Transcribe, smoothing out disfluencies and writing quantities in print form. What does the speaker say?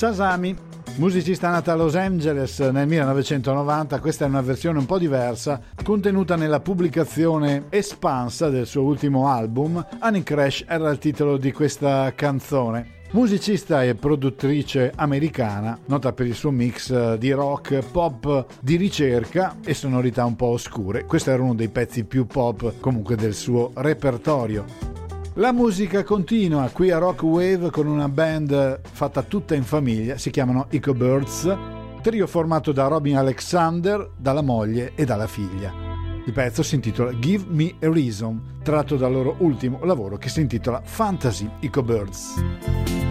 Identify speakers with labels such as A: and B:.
A: Sasami, musicista nata a Los Angeles nel 1990, questa è una versione un po' diversa, contenuta nella pubblicazione espansa del suo ultimo album. Honey Crash era il titolo di questa canzone. Musicista e produttrice americana, nota per il suo mix di rock, pop di ricerca e sonorità un po' oscure. Questo era uno dei pezzi più pop comunque del suo repertorio. La musica continua qui a Rock Wave con una band fatta tutta in famiglia, si chiamano Eco Birds, trio formato da Robin Alexander, dalla moglie e dalla figlia. Il pezzo si intitola Give Me a Reason, tratto dal loro ultimo lavoro che si intitola Fantasy Eco Birds.